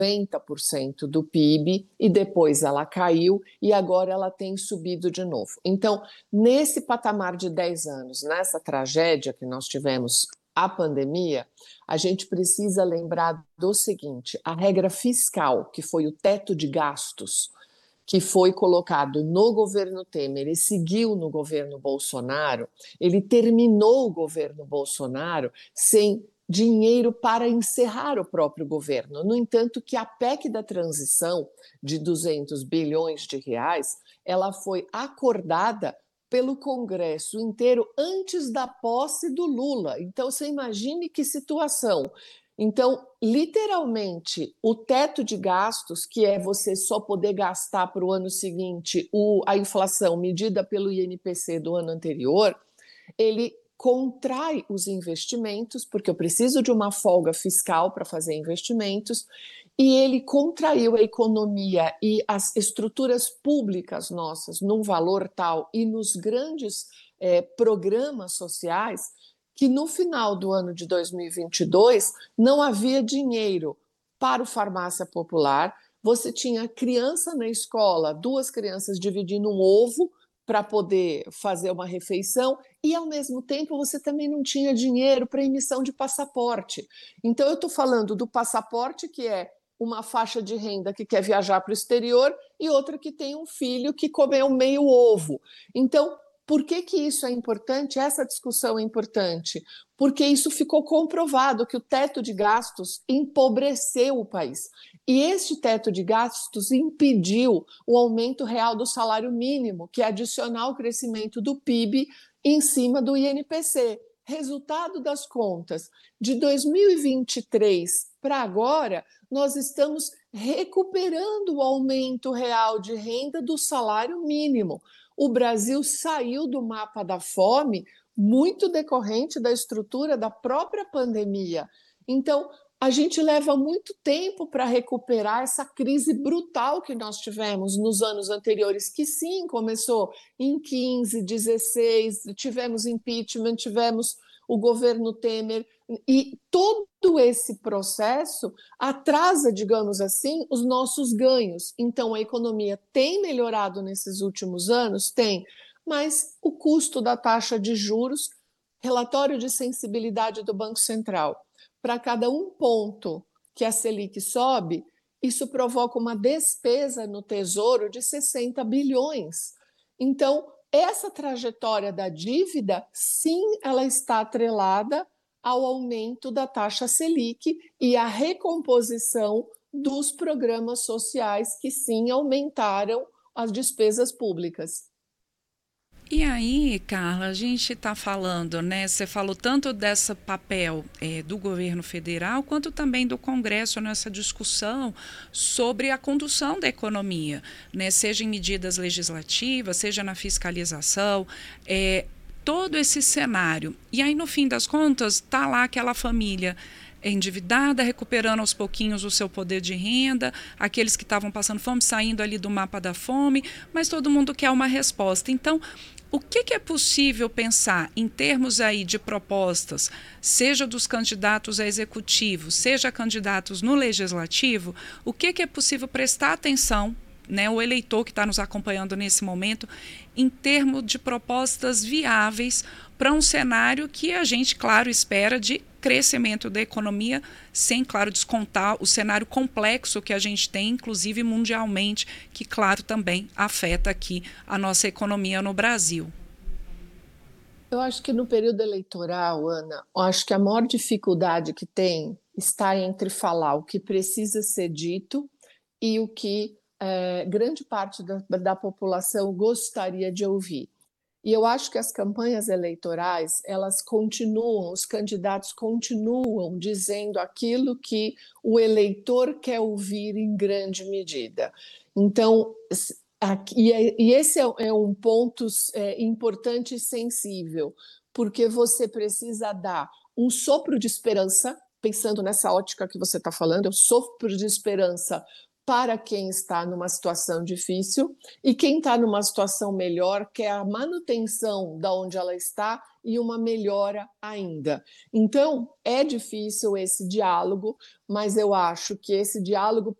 90% do PIB e depois ela caiu e agora ela tem subido de novo. Então, nesse patamar de 10 anos, nessa tragédia que nós tivemos, a pandemia, a gente precisa lembrar do seguinte: a regra fiscal, que foi o teto de gastos, que foi colocado no governo Temer e seguiu no governo Bolsonaro, ele terminou o governo Bolsonaro sem dinheiro para encerrar o próprio governo. No entanto, que a PEC da transição de 200 bilhões de reais, ela foi acordada pelo Congresso inteiro antes da posse do Lula. Então, você imagine que situação. Então, literalmente, o teto de gastos, que é você só poder gastar para o ano seguinte a inflação medida pelo INPC do ano anterior, ele contrai os investimentos, porque eu preciso de uma folga fiscal para fazer investimentos, e ele contraiu a economia e as estruturas públicas nossas num valor tal e nos grandes programas sociais que no final do ano de 2022 não havia dinheiro para o farmácia popular, você tinha criança na escola, duas crianças dividindo um ovo para poder fazer uma refeição e, ao mesmo tempo, você também não tinha dinheiro para emissão de passaporte. Então, eu estou falando do passaporte, que é uma faixa de renda que quer viajar para o exterior e outra que tem um filho que comeu meio ovo. Então, por que que isso é importante? Essa discussão é importante, porque isso ficou comprovado que o teto de gastos empobreceu o país. E este teto de gastos impediu o aumento real do salário mínimo, que é adicional ao crescimento do PIB em cima do INPC. Resultado das contas, de 2023 para agora, nós estamos recuperando o aumento real de renda do salário mínimo. O Brasil saiu do mapa da fome muito decorrente da estrutura da própria pandemia. Então, a gente leva muito tempo para recuperar essa crise brutal que nós tivemos nos anos anteriores, que sim, começou em 15, 16, tivemos impeachment, tivemos o governo Temer, e todo esse processo atrasa, digamos assim, os nossos ganhos. Então, a economia tem melhorado nesses últimos anos? Tem, mas o custo da taxa de juros, relatório de sensibilidade do Banco Central, para cada um ponto que a Selic sobe, isso provoca uma despesa no Tesouro de 60 bilhões. Então, essa trajetória da dívida, sim, ela está atrelada ao aumento da taxa Selic e à recomposição dos programas sociais que, sim, aumentaram as despesas públicas. E aí, Carla, a gente está falando, né? Você falou tanto desse papel do governo federal, quanto também do Congresso nessa discussão sobre a condução da economia, né? Seja em medidas legislativas, seja na fiscalização, todo esse cenário. E aí, no fim das contas, está lá aquela família endividada, recuperando aos pouquinhos o seu poder de renda, aqueles que estavam passando fome, saindo ali do mapa da fome, mas todo mundo quer uma resposta. Então, o que é possível pensar em termos aí de propostas, seja dos candidatos a executivo, seja candidatos no legislativo, o que é possível prestar atenção, né, o eleitor que está nos acompanhando nesse momento, em termos de propostas viáveis para um cenário que a gente, claro, espera de crescimento da economia, sem, claro, descontar o cenário complexo que a gente tem, inclusive mundialmente, que, claro, também afeta aqui a nossa economia no Brasil. Eu acho que no período eleitoral, Ana, eu acho que a maior dificuldade que tem está entre falar o que precisa ser dito e o que grande parte da população gostaria de ouvir. E eu acho que as campanhas eleitorais, elas continuam, os candidatos continuam dizendo aquilo que o eleitor quer ouvir em grande medida. Então, e esse é um ponto importante e sensível, porque você precisa dar um sopro de esperança, pensando nessa ótica que você está falando, é um sopro de esperança para quem está numa situação difícil, e quem está numa situação melhor quer a manutenção da onde ela está e uma melhora ainda. Então, é difícil esse diálogo, mas eu acho que esse diálogo